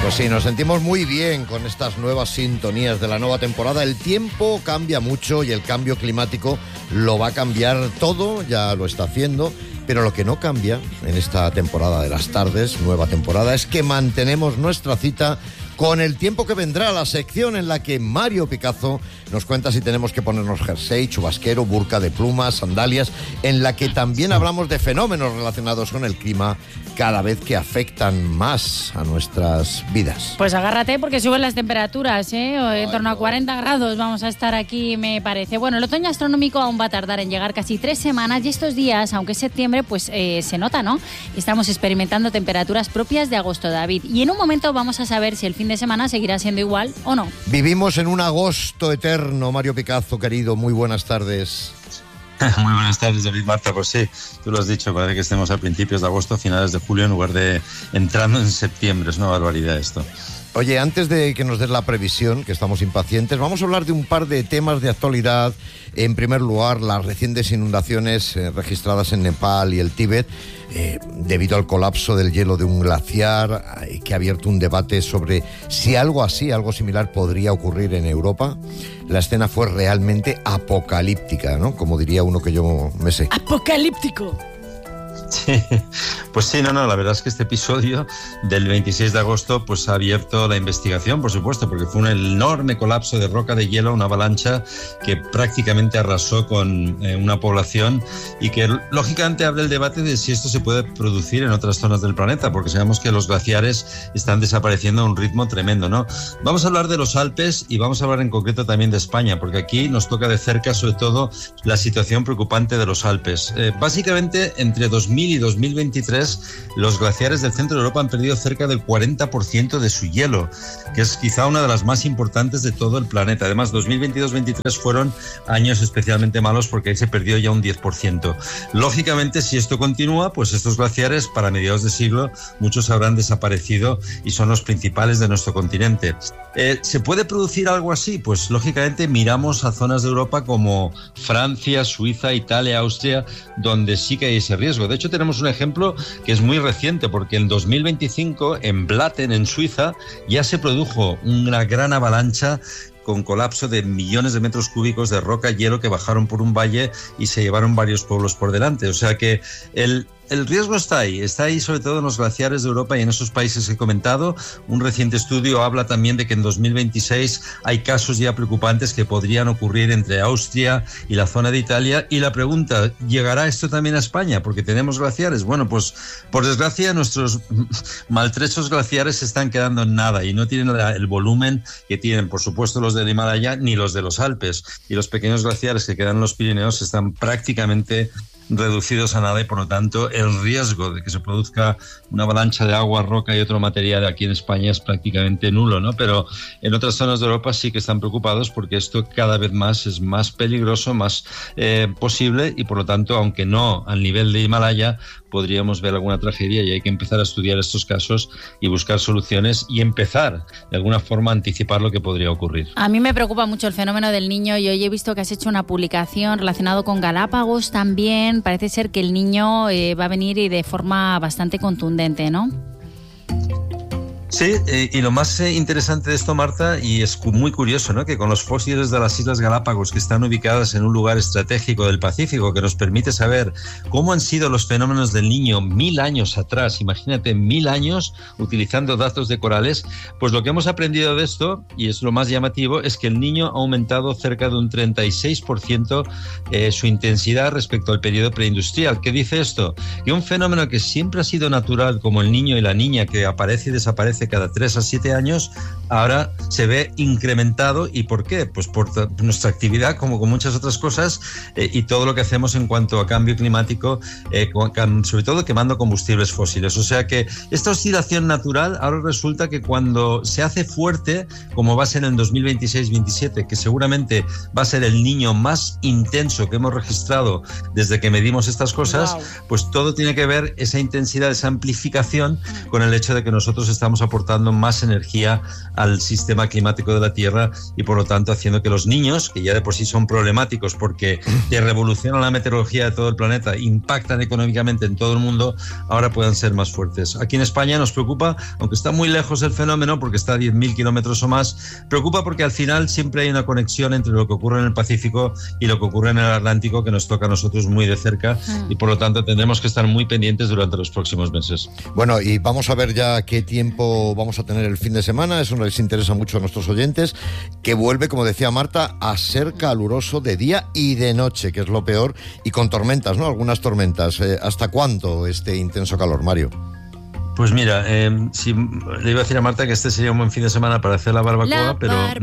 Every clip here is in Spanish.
Pues sí, nos sentimos muy bien con estas nuevas sintonías de la nueva temporada. El tiempo cambia mucho y el cambio climático lo va a cambiar todo, ya lo está haciendo. Pero lo que no cambia en esta temporada de las tardes, nueva temporada, es que mantenemos nuestra cita con el tiempo que vendrá, la sección en la que Mario Picazo nos cuenta si tenemos que ponernos jersey, chubasquero, burka de plumas, sandalias, en la que también hablamos de fenómenos relacionados con el clima cada vez que afectan más a nuestras vidas. Pues agárrate porque suben las temperaturas, en torno a 40 grados vamos a estar aquí, me parece. Bueno, el otoño astronómico aún va a tardar en llegar, casi 3 semanas, y estos días, aunque es septiembre, pues se nota, ¿no? Estamos experimentando temperaturas propias de agosto, David, y en un momento vamos a saber si el fin de semana seguirá siendo igual o no. Vivimos en un agosto eterno, Mario Picazo, querido, muy buenas tardes. Muy buenas tardes, David, Marta. Pues sí, tú lo has dicho, parece que estemos a principios de agosto, finales de julio, en lugar de entrando en septiembre. Es una barbaridad esto. Oye, antes de que nos des la previsión, que estamos impacientes, vamos a hablar de un par de temas de actualidad. En primer lugar, las recientes inundaciones registradas en Nepal y el Tíbet, debido al colapso del hielo de un glaciar, que ha abierto un debate sobre si algo así, algo similar, podría ocurrir en Europa. La escena fue realmente apocalíptica, ¿no? Como diría uno que yo me sé. ¡Apocalíptico! Sí, pues sí, la verdad es que este episodio del 26 de agosto pues ha abierto la investigación, por supuesto, porque fue un enorme colapso de roca de hielo, una avalancha que prácticamente arrasó con una población y que lógicamente abre el debate de si esto se puede producir en otras zonas del planeta, porque sabemos que los glaciares están desapareciendo a un ritmo tremendo, ¿no? Vamos a hablar de los Alpes y vamos a hablar en concreto también de España, porque aquí nos toca de cerca sobre todo la situación preocupante de los Alpes. Básicamente entre 2000 y 2023 los glaciares del centro de Europa han perdido cerca del 40% de su hielo, que es quizá una de las más importantes de todo el planeta. Además, 2022-23 fueron años especialmente malos porque ahí se perdió ya un 10%. Lógicamente, si esto continúa, pues estos glaciares para mediados de siglo muchos habrán desaparecido y son los principales de nuestro continente. ¿Se puede producir algo así? Pues lógicamente miramos a zonas de Europa como Francia, Suiza, Italia, Austria, donde sí que hay ese riesgo. De hecho, tenemos un ejemplo que es muy reciente, porque en 2025 en Blatten, en Suiza, ya se produjo una gran avalancha con colapso de millones de metros cúbicos de roca y hielo que bajaron por un valle y se llevaron varios pueblos por delante. O sea que el riesgo está ahí sobre todo en los glaciares de Europa y en esos países que he comentado. Un reciente estudio habla también de que en 2026 hay casos ya preocupantes que podrían ocurrir entre Austria y la zona de Italia. Y la pregunta, ¿llegará esto también a España? Porque tenemos glaciares. Bueno, pues por desgracia nuestros maltrechos glaciares se están quedando en nada y no tienen el volumen que tienen, por supuesto, los del Himalaya ni los de los Alpes. Y los pequeños glaciares que quedan en los Pirineos están prácticamente reducidos a nada y por lo tanto el riesgo de que se produzca una avalancha de agua, roca y otro material aquí en España es prácticamente nulo, ¿no? Pero en otras zonas de Europa sí que están preocupados porque esto cada vez más es más peligroso, más posible y por lo tanto, aunque no al nivel de Himalaya, podríamos ver alguna tragedia y hay que empezar a estudiar estos casos y buscar soluciones y empezar de alguna forma a anticipar lo que podría ocurrir. A mí me preocupa mucho el fenómeno del niño y hoy he visto que has hecho una publicación relacionada con Galápagos también. Parece ser que el niño va a venir y de forma bastante contundente, ¿no? Sí, y lo más interesante de esto, Marta, y es muy curioso, ¿no?, que con los fósiles de las Islas Galápagos, que están ubicadas en un lugar estratégico del Pacífico, que nos permite saber cómo han sido los fenómenos del Niño 1000 años atrás, imagínate, 1000 años utilizando datos de corales, pues lo que hemos aprendido de esto, y es lo más llamativo, es que el Niño ha aumentado cerca de un 36% su intensidad respecto al periodo preindustrial. ¿Qué dice esto? Que un fenómeno que siempre ha sido natural, como el niño y la niña, que aparece y desaparece cada 3 a 7 años, ahora se ve incrementado. ¿Y por qué? Pues por nuestra actividad, como con muchas otras cosas, y todo lo que hacemos en cuanto a cambio climático, sobre todo quemando combustibles fósiles. O sea que esta oscilación natural ahora resulta que cuando se hace fuerte, como va a ser en el 2026-27, que seguramente va a ser el Niño más intenso que hemos registrado desde que medimos estas cosas, pues todo tiene que ver, esa intensidad, esa amplificación, con el hecho de que nosotros estamos aportando más energía al sistema climático de la Tierra y por lo tanto haciendo que los niños, que ya de por sí son problemáticos porque te revolucionan la meteorología de todo el planeta, impactan económicamente en todo el mundo, ahora puedan ser más fuertes. Aquí en España nos preocupa, aunque está muy lejos el fenómeno porque está a 10.000 kilómetros o más, preocupa porque al final siempre hay una conexión entre lo que ocurre en el Pacífico y lo que ocurre en el Atlántico, que nos toca a nosotros muy de cerca y por lo tanto tendremos que estar muy pendientes durante los próximos meses. Bueno, y vamos a ver ya qué tiempo vamos a tener el fin de semana. Eso les interesa mucho a nuestros oyentes, que vuelve, como decía Marta, a ser caluroso de día y de noche, que es lo peor, y con tormentas, ¿no? Algunas tormentas. ¿Hasta cuándo este intenso calor, Mario? Pues mira, le iba a decir a Marta que este sería un buen fin de semana para hacer la barbacoa,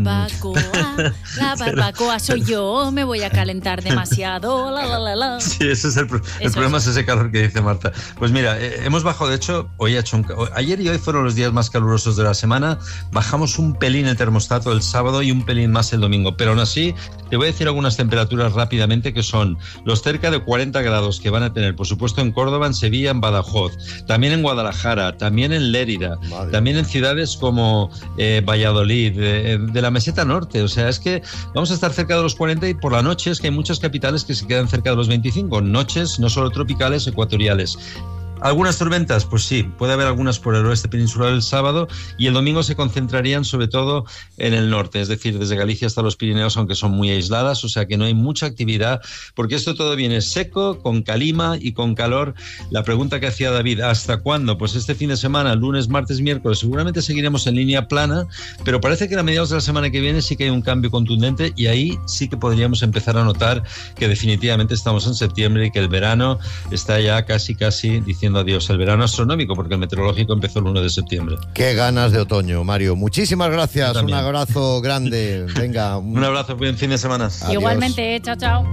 La barbacoa soy yo, me voy a calentar demasiado, Sí, ese es el problema, es ese calor que dice Marta. Pues mira, hemos bajado, de hecho, ayer y hoy fueron los días más calurosos de la semana, bajamos un pelín el termostato el sábado y un pelín más el domingo, pero aún así te voy a decir algunas temperaturas rápidamente, que son los cerca de 40 grados que van a tener, por supuesto, en Córdoba, en Sevilla, en Badajoz, también en Guadalajara, también en Lérida, también en ciudades como Valladolid, de la meseta norte. O sea, es que vamos a estar cerca de los 40 y por la noche es que hay muchas capitales que se quedan cerca de los 25, noches no solo tropicales, ecuatoriales. ¿Algunas tormentas? Pues sí, puede haber algunas por el oeste peninsular el sábado y el domingo se concentrarían sobre todo en el norte, es decir, desde Galicia hasta los Pirineos, aunque son muy aisladas, o sea que no hay mucha actividad, porque esto todo viene seco, con calima y con calor. La pregunta que hacía David, ¿hasta cuándo? Pues este fin de semana, lunes, martes, miércoles, seguramente seguiremos en línea plana, pero parece que a mediados de la semana que viene sí que hay un cambio contundente y ahí sí que podríamos empezar a notar que definitivamente estamos en septiembre y que el verano está ya casi diciendo adiós, el verano astronómico, porque el meteorológico empezó el 1 de septiembre. Qué ganas de otoño, Mario. Muchísimas gracias, un abrazo grande. Venga. Un abrazo, buen fin de semana. Adiós. Igualmente, chao, chao.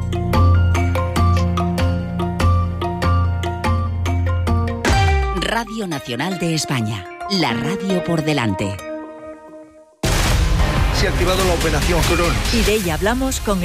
Radio Nacional de España, la radio por delante. Se ha activado la operación Cron. Y de ella hablamos con